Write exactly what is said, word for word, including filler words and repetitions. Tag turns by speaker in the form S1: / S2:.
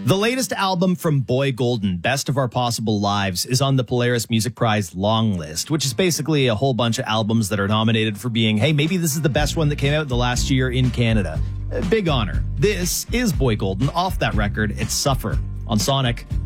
S1: The latest album from Boy Golden, Best of Our Possible Lives, is on the Polaris Music Prize long list, which is basically a whole bunch of albums that are nominated for being, hey, maybe this is the best one that came out in the last year in Canada. A big honor. This is Boy Golden. Off that record, it's Suffer on Sonic.